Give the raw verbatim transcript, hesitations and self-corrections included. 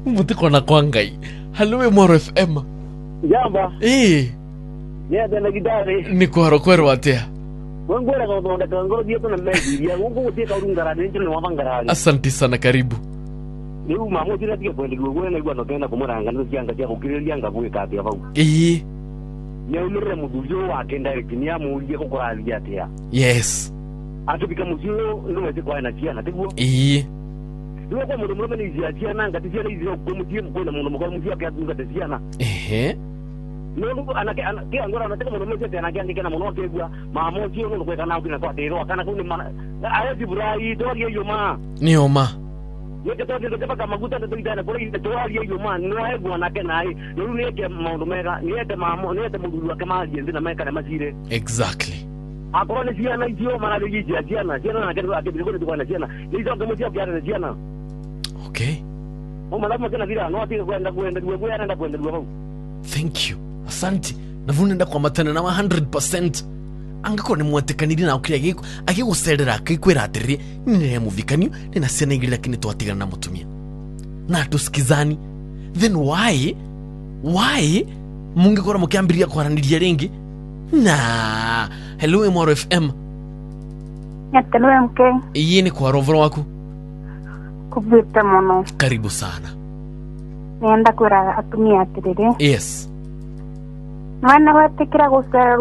Mutiko na kwangai. Hello Moro F M. Jamba. Eh. Yeah, then gidare. Ni kwaro kwero atia. Wangora kwa ndo ndakangoro dia kuna mezi. Ya Mungu utie ka urungara nje ni wabangara. Asante sana, karibu. Ni umamu tira tige kwende gwe na igwa tenda kumuranga no cyanga cya kukiriria ngabwe ka tia bau. Eh. Ya umire mudujo wa kenda rekini ya mulie ko kwalia tia. Yes. Atupika mujo ndo meze kwa na tia na tibu. Eh. Ndio kwa mudo mudo ni zia tia nanga tia na izio ko mutie mkono mudo mkono mutie ka tunga tia na. Eh. No anake anake angora anataka mudo meze tia na gandi kana muno tegwa mamo tia no kweka na kina kwa tero kana kuni mana. Ayo burai to ye yoma. Ni oma. Yote tote tote paka maguta tote idana kwa ile toali hiyo man no hebu na kana ai no nieke maundu mega niete mamo niete mundu wa kama jenzi na meka na mazire. Exactly. Akona sia na hiyo mara ile jia jia na jia na kana ake bilikuwa tukana jia na hizo kama sia kwa jia na. Okay. Mama lazima kana vile no ati kwenda kwenda kwenda kwenda kwenda kwenda. Thank you. Asante. Navunenda kwa matana na one hundred percent. Angako ni mwatekaniri na ukiri agiko agigucerera akikwira atiri nire muvikanio nina ciana igiri lakini twatigana na mutumia na tusikizani. Then why why mungikora mukiambiria kwaraniria ringi na hello Moro F M. Hello M K. Iyi ni kwa rovoro wako kubita mono. Karibu sana. Nienda kwira atumia atiriri. Yes. Mwana watikira gusera